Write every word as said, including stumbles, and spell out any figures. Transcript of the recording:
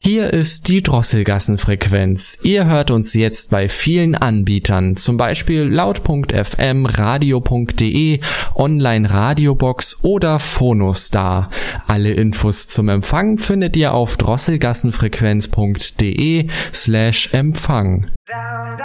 Hier ist die Drosselgassenfrequenz. Ihr hört uns jetzt bei vielen Anbietern, zum Beispiel laut punkt f m, radio punkt de, Online-Radiobox oder Phonostar. Alle Infos zum Empfang findet ihr auf drosselgassenfrequenz punkt de slash Empfang. Down, down.